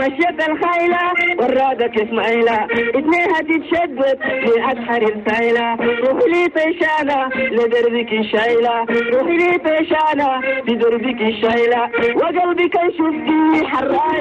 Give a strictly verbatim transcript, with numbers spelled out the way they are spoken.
مشيت الخيلة ورادك اسماعيلة اتنينها تتشدد لأسحر السايلة روحي لي طيشانة لدربك الشايلة روحي لي طيشانة لدربك الشايلة وقلبك يشوفني حراك